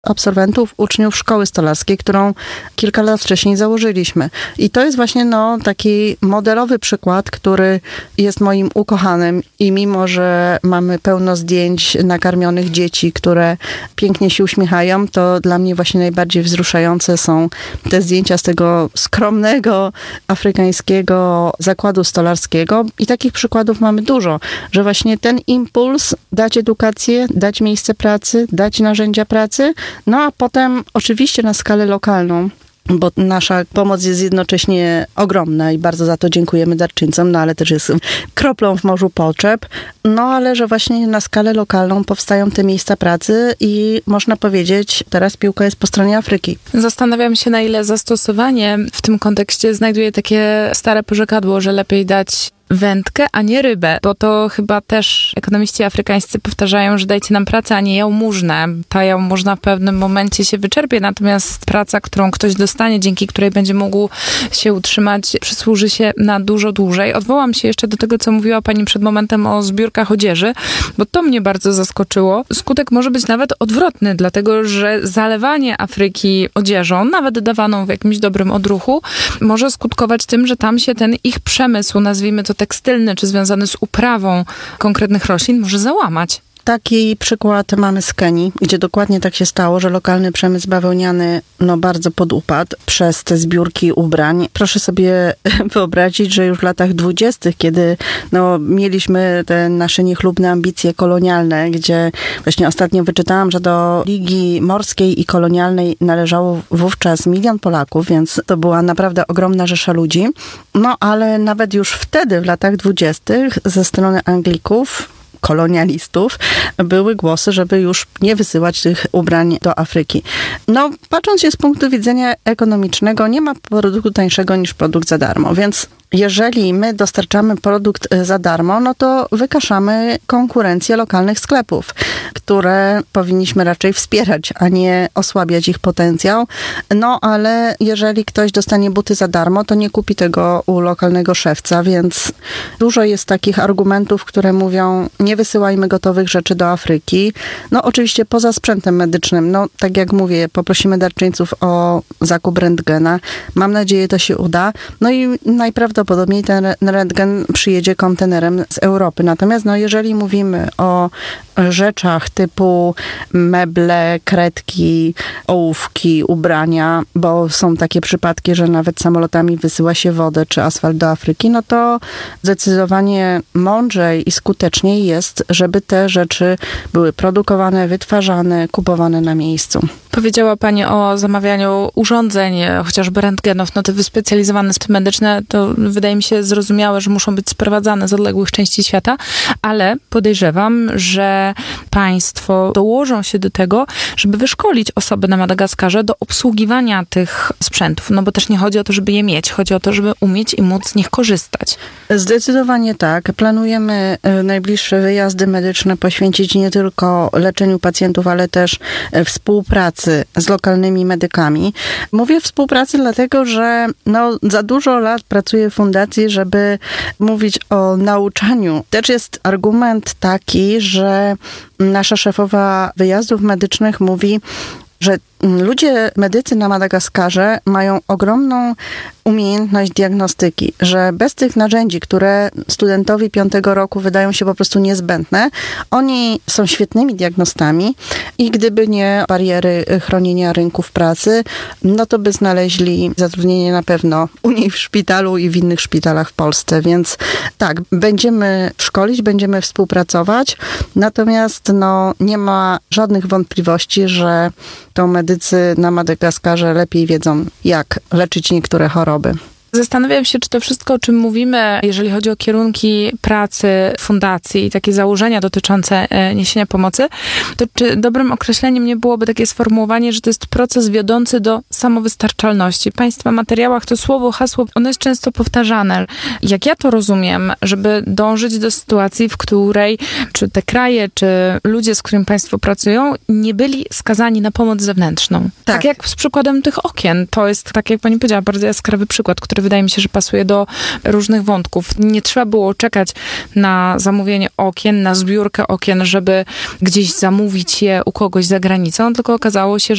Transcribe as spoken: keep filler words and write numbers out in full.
absolwentów, uczniów szkoły stolarskiej, którą kilka lat wcześniej założyliśmy. I to jest właśnie no, taki modelowy przykład, który jest moim ukochanym i mimo, że mamy pełno zdjęć nakarmionych dzieci, które pięknie się uśmiechają, to dla mnie właśnie najbardziej wzruszające są te zdjęcia z tego skromnego afrykańskiego zakładu stolarskiego. I takich przykładów mamy dużo, że właśnie ten impuls dać edukację, dać miejsce pracy, dać narzędzia pracy, no a potem oczywiście na skalę lokalną, bo nasza pomoc jest jednocześnie ogromna i bardzo za to dziękujemy darczyńcom, no ale też jest kroplą w morzu potrzeb. No ale że właśnie na skalę lokalną powstają te miejsca pracy i można powiedzieć, teraz piłka jest po stronie Afryki. Zastanawiam się, na ile zastosowanie w tym kontekście znajduje takie stare porzekadło, że lepiej dać wędkę, a nie rybę, bo to chyba też ekonomiści afrykańscy powtarzają, że dajcie nam pracę, a nie jałmużnę. Ta jałmużna w pewnym momencie się wyczerpie, natomiast praca, którą ktoś dostanie, dzięki której będzie mógł się utrzymać, przysłuży się na dużo dłużej. Odwołam się jeszcze do tego, co mówiła pani przed momentem o zbiórkach odzieży, bo to mnie bardzo zaskoczyło. Skutek może być nawet odwrotny, dlatego że zalewanie Afryki odzieżą, nawet dawaną w jakimś dobrym odruchu, może skutkować tym, że tam się ten ich przemysł, nazwijmy to tekstylny, czy związany z uprawą konkretnych roślin, może załamać. Taki przykład mamy z Kenii, gdzie dokładnie tak się stało, że lokalny przemysł bawełniany no, bardzo podupadł przez te zbiórki ubrań. Proszę sobie wyobrazić, że już w latach dwudziestych, kiedy no, mieliśmy te nasze niechlubne ambicje kolonialne, gdzie właśnie ostatnio wyczytałam, że do Ligi Morskiej i Kolonialnej należało wówczas milion Polaków, więc to była naprawdę ogromna rzesza ludzi. No ale nawet już wtedy, w latach dwudziestych, ze strony Anglików, kolonialistów, były głosy, żeby już nie wysyłać tych ubrań do Afryki. No, patrząc się z punktu widzenia ekonomicznego, nie ma produktu tańszego niż produkt za darmo, więc jeżeli my dostarczamy produkt za darmo, no to wykaszamy konkurencję lokalnych sklepów, które powinniśmy raczej wspierać, a nie osłabiać ich potencjał. No, ale jeżeli ktoś dostanie buty za darmo, to nie kupi tego u lokalnego szewca, więc dużo jest takich argumentów, które mówią, nie wysyłajmy gotowych rzeczy do Afryki. No, oczywiście poza sprzętem medycznym, no, tak jak mówię, poprosimy darczyńców o zakup rentgena. Mam nadzieję, to się uda. No i najprawdopodobniej Prawdopodobnie ten rentgen przyjedzie kontenerem z Europy. Natomiast no, jeżeli mówimy o rzeczach typu meble, kredki, ołówki, ubrania, bo są takie przypadki, że nawet samolotami wysyła się wodę czy asfalt do Afryki, no to zdecydowanie mądrzej i skuteczniej jest, żeby te rzeczy były produkowane, wytwarzane, kupowane na miejscu. Powiedziała pani o zamawianiu urządzeń, chociażby rentgenów, no te wyspecjalizowane systemy medyczne, to wydaje mi się zrozumiałe, że muszą być sprowadzane z odległych części świata, ale podejrzewam, że państwo dołożą się do tego, żeby wyszkolić osoby na Madagaskarze do obsługiwania tych sprzętów, no bo też nie chodzi o to, żeby je mieć, chodzi o to, żeby umieć i móc z nich korzystać. Zdecydowanie tak. Planujemy najbliższe wyjazdy medyczne poświęcić nie tylko leczeniu pacjentów, ale też współpracy z lokalnymi medykami. Mówię współpracy dlatego, że no, za dużo lat pracuję w fundacji, żeby mówić o nauczaniu. Też jest argument taki, że nasza szefowa wyjazdów medycznych mówi, że ludzie, medycy na Madagaskarze mają ogromną umiejętność diagnostyki, że bez tych narzędzi, które studentowi piątego roku wydają się po prostu niezbędne, oni są świetnymi diagnostami i gdyby nie bariery chronienia rynków pracy, no to by znaleźli zatrudnienie na pewno u niej w szpitalu i w innych szpitalach w Polsce, więc tak, będziemy szkolić, będziemy współpracować, natomiast no, nie ma żadnych wątpliwości, że to medycy na Madagaskarze lepiej wiedzą, jak leczyć niektóre choroby. Zastanawiam się, czy to wszystko, o czym mówimy, jeżeli chodzi o kierunki pracy fundacji i takie założenia dotyczące niesienia pomocy, to czy dobrym określeniem nie byłoby takie sformułowanie, że to jest proces wiodący do samowystarczalności. W państwa materiałach to słowo, hasło, ono jest często powtarzane. Jak ja to rozumiem, żeby dążyć do sytuacji, w której czy te kraje, czy ludzie, z którymi państwo pracują, nie byli skazani na pomoc zewnętrzną. Tak, tak jak z przykładem tych okien. To jest, tak jak pani powiedziała, bardzo jaskrawy przykład, który wydaje mi się, że pasuje do różnych wątków. Nie trzeba było czekać na zamówienie okien, na zbiórkę okien, żeby gdzieś zamówić je u kogoś za granicą, tylko okazało się,